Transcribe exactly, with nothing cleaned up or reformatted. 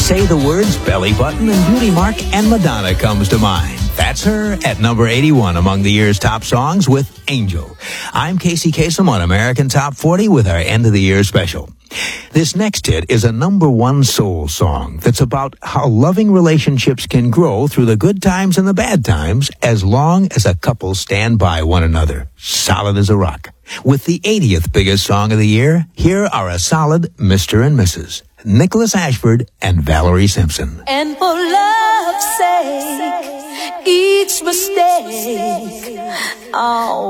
say the words belly button and beauty mark, and Madonna comes to mind. That's her at number eighty-one among the year's top songs with Angel. I'm Casey Kasem on American Top forty with our end of the year special. This next hit is a number one soul song that's about how loving relationships can grow through the good times and the bad times as long as a couple stand by one another. Solid as a rock. With the eightieth biggest song of the year, here are a solid Mister and Missus Nicholas Ashford and Valerie Simpson. And for love's sake, each mistake, oh.